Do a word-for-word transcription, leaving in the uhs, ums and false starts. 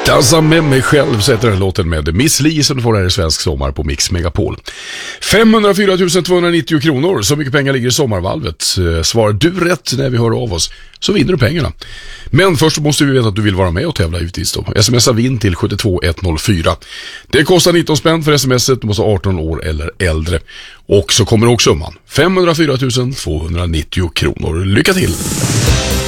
Dansa med mig själv sätter den låten med Miss Li som får här i Svensk Sommar på Mix Megapol. femhundrafyra tusen tvåhundranittio kronor, så mycket pengar ligger i sommarvalvet. Svarar du rätt när vi hör av oss så vinner du pengarna. Men först måste vi veta att du vill vara med och tävla ut då. Smsa vinn till sju två ett noll fyra. Det kostar nitton spänn för smset, du måste vara arton år eller äldre. Och så kommer också summan femhundrafyra tusen tvåhundranittio kronor. Lycka till!